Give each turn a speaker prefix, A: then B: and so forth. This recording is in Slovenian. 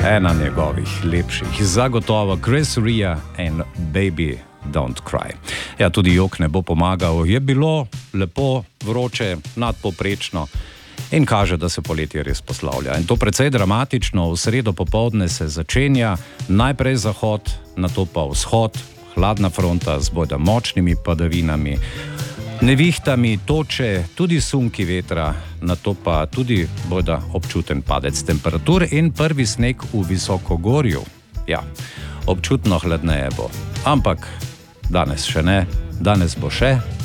A: ena njegovih lepših. Zagotovo Chris Rea in Baby Don't Cry. Ja, tudi jok ne bo pomagal. Je bilo lepo, vroče, nadpoprečno in kaže, da se poletje res poslavlja. In to precej dramatično. V sredo popoldne se začenja najprej zahod, nato pa vzhod, hladna fronta z bojda močnimi padavinami, nevihtami, toče, tudi sunki vetra, nato pa tudi bojda občuten padec temperatur in prvi sneg v Visokogorju. Ja, občutno hladneje bo. Ampak danes še ne, danes bo še.